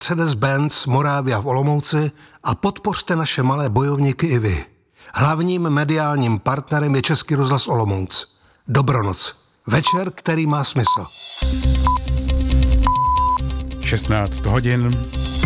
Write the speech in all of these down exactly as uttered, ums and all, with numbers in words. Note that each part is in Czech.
Mercedes-Benz Moravia v Olomouci a podpořte naše malé bojovníky i vy. Hlavním mediálním partnerem je Český rozhlas Olomouc. Dobronoc. Večer, který má smysl. šestnáct hodin.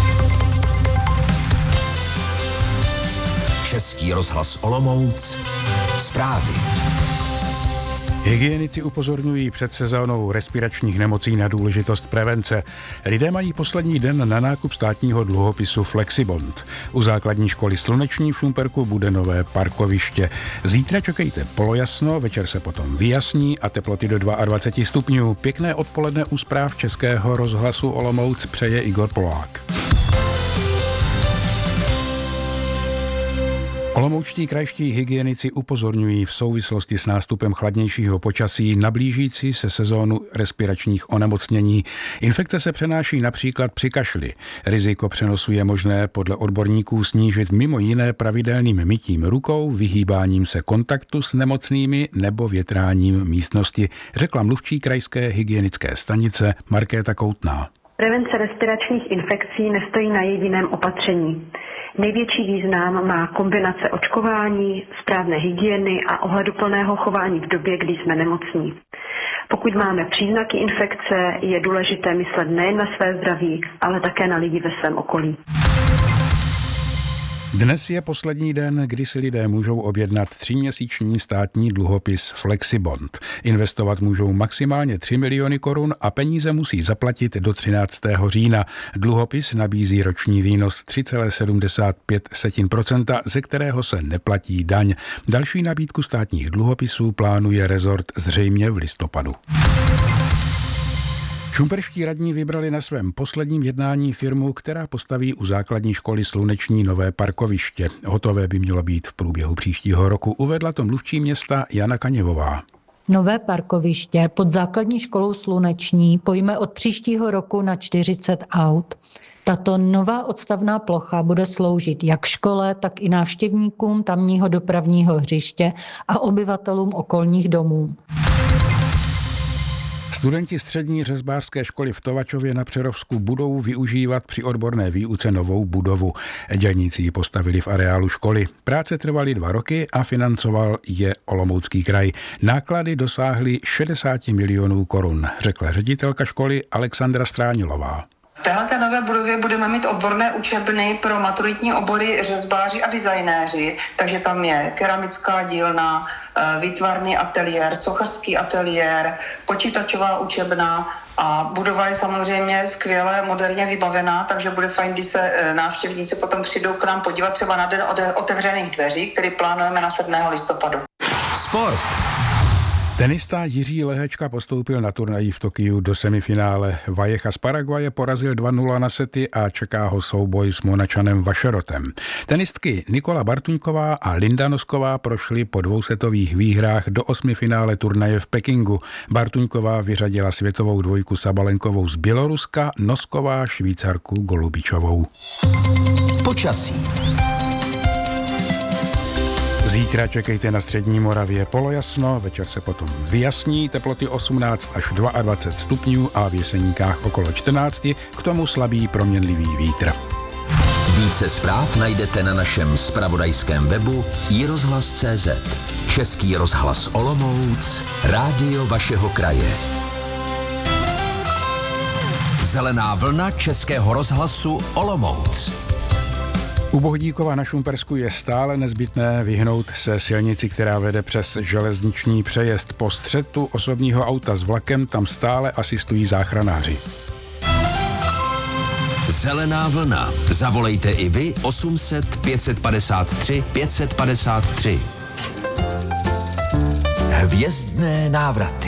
Český rozhlas Olomouc. Zprávy. Hygienici upozorňují před sezónou respiračních nemocí na důležitost prevence. Lidé mají poslední den na nákup státního dluhopisu Flexibond. U základní školy Sluneční v Šumperku bude nové parkoviště. Zítra čekejte polojasno, večer se potom vyjasní a teploty do dvacet dva stupňů. Pěkné odpoledne u zpráv Českého rozhlasu Olomouc přeje Igor Polák. Olomoučtí krajští hygienici upozorňují v souvislosti s nástupem chladnějšího počasí na blížící se sezónu respiračních onemocnění. Infekce se přenáší například při kašli. Riziko přenosu je možné podle odborníků snížit mimo jiné pravidelným mytím rukou, vyhýbáním se kontaktu s nemocnými nebo větráním místnosti, řekla mluvčí krajské hygienické stanice Markéta Koutná. Prevence respiračních infekcí nestojí na jediném opatření. Největší význam má kombinace očkování, správné hygieny a ohleduplného chování v době, kdy jsme nemocní. Pokud máme příznaky infekce, je důležité myslet nejen na své zdraví, ale také na lidi ve svém okolí. Dnes je poslední den, kdy si lidé můžou objednat tříměsíční státní dluhopis Flexibond. Investovat můžou maximálně tři miliony korun a peníze musí zaplatit do třináctého října. Dluhopis nabízí roční výnos tři celá sedmdesát pět procenta, ze kterého se neplatí daň. Další nabídku státních dluhopisů plánuje rezort zřejmě v listopadu. Šumperští radní vybrali na svém posledním jednání firmu, která postaví u základní školy Sluneční nové parkoviště. Hotové by mělo být v průběhu příštího roku, uvedla to mluvčí města Jana Kaněvová. Nové parkoviště pod základní školou Sluneční pojme od příštího roku na čtyřicet aut. Tato nová odstavná plocha bude sloužit jak škole, tak i návštěvníkům tamního dopravního hřiště a obyvatelům okolních domů. Studenti střední řezbářské školy v Tovačově na Přerovsku budou využívat při odborné výuce novou budovu. Dělníci ji postavili v areálu školy. Práce trvaly dva roky a financoval je Olomoucký kraj. Náklady dosáhly šedesát milionů korun, řekla ředitelka školy Alexandra Stránilová. V této nové budově budeme mít odborné učebny pro maturitní obory řezbáři a designéři, takže tam je keramická dílna, výtvarný ateliér, sochařský ateliér, počítačová učebna a budova je samozřejmě skvěle moderně vybavená, takže bude fajn, když se návštěvníci potom přijdou k nám podívat třeba na den otevřených dveří, který plánujeme na sedmého listopadu. Sport. Tenista Jiří Lehečka postoupil na turnaji v Tokiu do semifinále. Valleja z Paraguaje porazil dva nula na sety a čeká ho souboj s Monačanem Vašerotem. Tenistky Nikola Bartuňková a Linda Nosková prošly po dvousetových výhrách do osmifinále turnaje v Pekingu. Bartuňková vyřadila světovou dvojku Sabalenkovou z Běloruska, Nosková Švýcarku Golubičovou. Počasí. Zítra čekejte na střední Moravě polojasno, večer se potom vyjasní, teploty osmnáct až dvacet dva stupňů a v Jeseníkách okolo čtrnáct, k tomu slabý proměnlivý vítr. Více zpráv najdete na našem zpravodajském webu i rozhlas tečka cé zet. Český rozhlas Olomouc, rádio vašeho kraje. Zelená vlna Českého rozhlasu Olomouc. U Bohdíkova na Šumpersku je stále nezbytné vyhnout se silnici, která vede přes železniční přejezd. Po střetu osobního auta s vlakem tam stále asistují záchranáři. Zelená vlna. Zavolejte i vy osm set pět padesát tři pět padesát tři. Hvězdné návraty.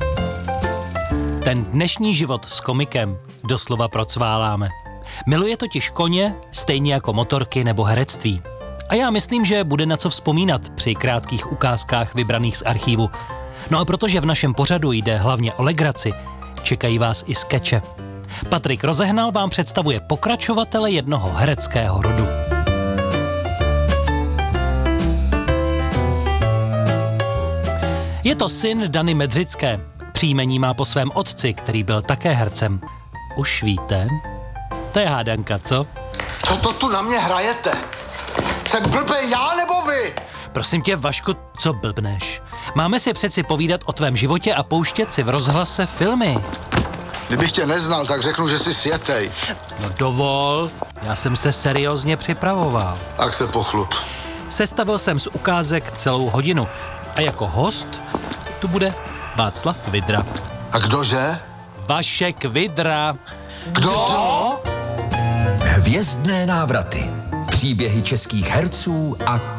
Ten dnešní život s komikem doslova procváláme. Miluje totiž koně, stejně jako motorky nebo herectví. A já myslím, že bude na co vzpomínat při krátkých ukázkách vybraných z archívu. No a protože v našem pořadu jde hlavně o legraci, čekají vás i skeče. Patrik Rozehnal vám představuje pokračovatele jednoho hereckého rodu. Je to syn Dany Medřické. Příjmení má po svém otci, který byl také hercem. Už víte? to je hádanka, co? Co to tu na mě hrajete? Jsem blbej já nebo vy? Prosím tě, Vašku, co blbneš? Máme si přeci povídat o tvém životě a pouštět si v rozhlase filmy. Kdybych tě neznal, tak řeknu, že jsi světej. No dovol, já jsem se seriózně připravoval. Tak se pochlup. Sestavil jsem z ukázek celou hodinu. A jako host tu bude Václav Vidra. A kdože? Vašek Vidra. Kdo? Hvězdné návraty. Příběhy českých herců a